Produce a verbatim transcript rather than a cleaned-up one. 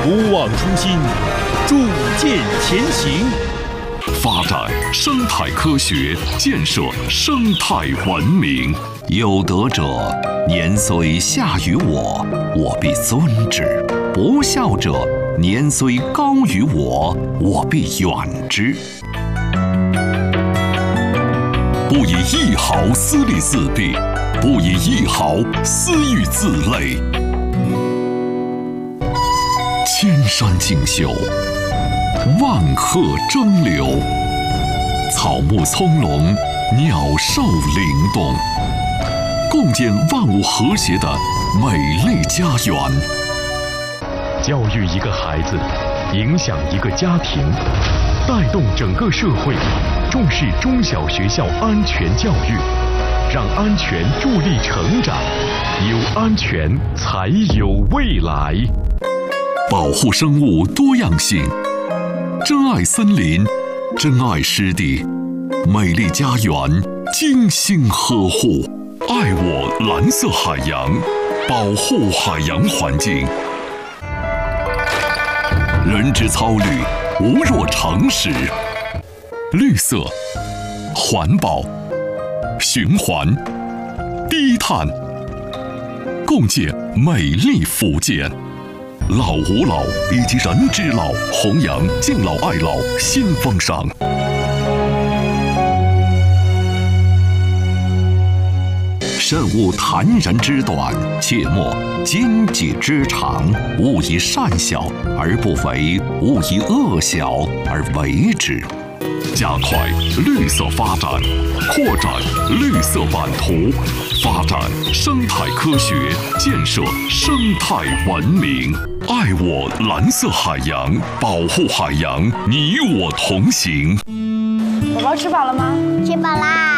不忘初心，铸剑前行。 发展生态科学，建设生态文明。有德者，年虽下于我，我必尊之；不孝者，年虽高于我，我必远之。不以一毫私利自弊，不以一毫私欲自累。千山竞秀，万壑争流，草木葱茏，鸟兽灵动，共建万物和谐的美丽家园。 教育一个孩子，影响一个家庭，带动整个社会，重视中小学校安全教育，让安全助力成长，有安全才有未来。 保护生物多样性，珍爱森林，珍爱湿地，美丽家园精心呵护。爱我蓝色海洋，保护海洋环境。人之操虑，无若诚实。绿色、环保、循环、低碳，共建美丽福建。老吾老以及人之老，弘扬敬老爱老新风尚。慎勿谈人之短，切莫奸己之长。勿以善小而不为，勿以恶小而为之。加快绿色发展，扩展绿色版图，发展生态科学，建设生态文明。爱我蓝色海洋，保护海洋，你我同行。 宝宝吃饱了吗？ 吃饱啦。